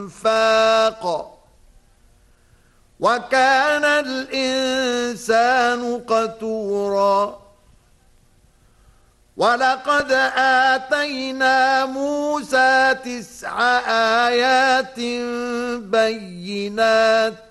إنفاق وكان الإنسان قتورا ولقد آتينا موسى 9 آيات بينات